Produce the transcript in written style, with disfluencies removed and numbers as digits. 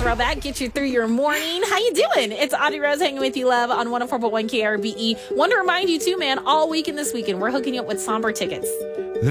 throwback. Get you through your morning. How you doing? It's Audrey Rose hanging with you, love, on 104.1 KRBE. Want to remind you, too, man, all weekend this weekend, we're hooking you up with Somber tickets.